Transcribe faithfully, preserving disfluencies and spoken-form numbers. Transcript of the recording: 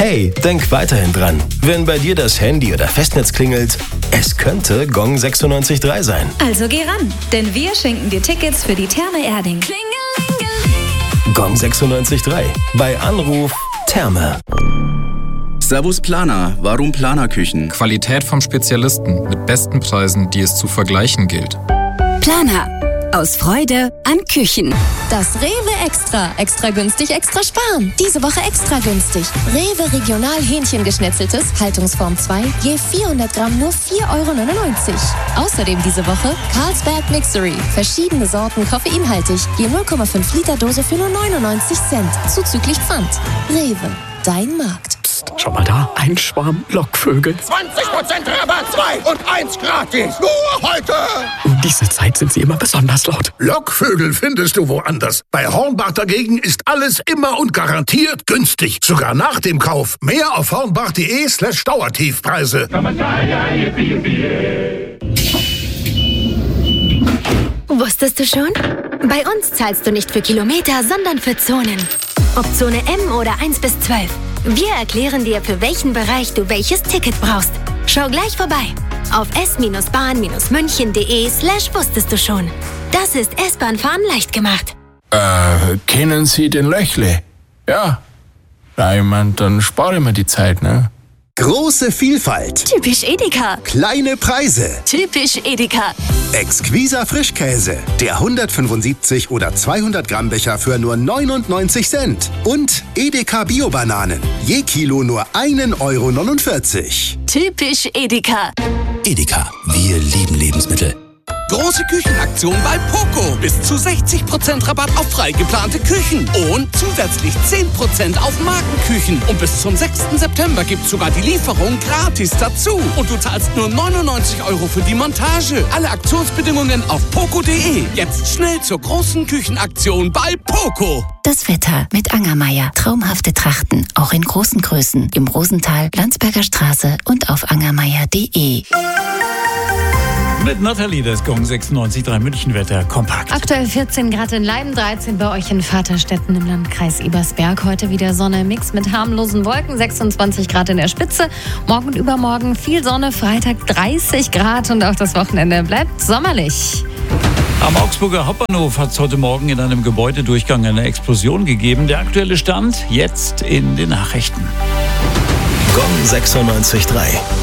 Hey, denk weiterhin dran. Wenn bei dir das Handy oder Festnetz klingelt, es könnte Gong sechsundneunzig Komma drei sein. Also geh ran, denn wir schenken dir Tickets für die Therme Erding. Gong sechsundneunzig Komma drei. Bei Anruf Therme. Servus Planer, warum Planerküchen? Qualität vom Spezialisten mit besten Preisen, die es zu vergleichen gilt. Planer. Aus Freude an Küchen. Das Rewe Extra. Extra günstig, extra sparen. Diese Woche extra günstig. Rewe Regional Hähnchengeschnetzeltes, Haltungsform zwei, je vierhundert Gramm nur vier Euro neunundneunzig. Außerdem diese Woche Carlsberg Mixery. Verschiedene Sorten koffeinhaltig, je null Komma fünf Liter Dose für nur neunundneunzig Cent. Zuzüglich Pfand. Rewe, dein Markt. Psst, schau mal da, ein Schwarm Lockvögel. zwanzig Prozent Rabatt, zwei und eins gratis. Nur heute. Um diese Zeit sind sie immer besonders laut. Lockvögel findest du woanders. Bei Hornbach dagegen ist alles immer und garantiert günstig. Sogar nach dem Kauf. Mehr auf hornbach.de slash Dauertiefpreise. Wusstest du schon? Bei uns zahlst du nicht für Kilometer, sondern für Zonen. Ob Zone M oder eins bis zwölf. Wir erklären dir, für welchen Bereich du welches Ticket brauchst. Schau gleich vorbei auf s-bahn-münchen.de slash wusstest du schon. Das ist S-Bahn-Fahren leicht gemacht. Äh, kennen Sie den Löchle? Ja. Na, ich mein, dann spare ich mir die Zeit, ne? Große Vielfalt. Typisch Edeka. Kleine Preise. Typisch Edeka. Exquiser Frischkäse. Der hundertfünfundsiebzig oder zweihundert Gramm Becher für nur neunundneunzig Cent. Und Edeka Bio-Bananen. Je Kilo nur ein Euro neunundvierzig. Typisch Edeka. Edeka. Wir lieben Lebensmittel. Große Küchenaktion bei Poco. Bis zu sechzig Prozent Rabatt auf frei geplante Küchen. Und zusätzlich zehn Prozent auf Markenküchen. Und bis zum sechsten September gibt's sogar die Lieferung gratis dazu. Und du zahlst nur neunundneunzig Euro für die Montage. Alle Aktionsbedingungen auf poco punkt de. Jetzt schnell zur großen Küchenaktion bei Poco. Das Wetter mit Angermeier. Traumhafte Trachten, auch in großen Größen. Im Rosental, Landsberger Straße und auf angermeier punkt de. Mit Nathalie, das Gong sechsundneunzig Komma drei Münchenwetter kompakt. Aktuell vierzehn Grad in Leiden, dreizehn bei euch in Vaterstetten im Landkreis Ebersberg. Heute wieder Sonne, Mix mit harmlosen Wolken, sechsundzwanzig Grad in der Spitze. Morgen und übermorgen viel Sonne, Freitag dreißig Grad und auch das Wochenende bleibt sommerlich. Am Augsburger Hauptbahnhof hat es heute Morgen in einem Gebäudedurchgang eine Explosion gegeben. Der aktuelle Stand jetzt in den Nachrichten. Gong sechsundneunzig Komma drei.